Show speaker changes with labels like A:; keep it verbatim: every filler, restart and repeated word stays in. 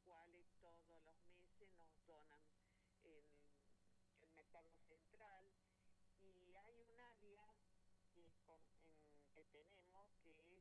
A: cuales todos los meses nos donan el, el mercado central, y hay un área que, con, en, que tenemos que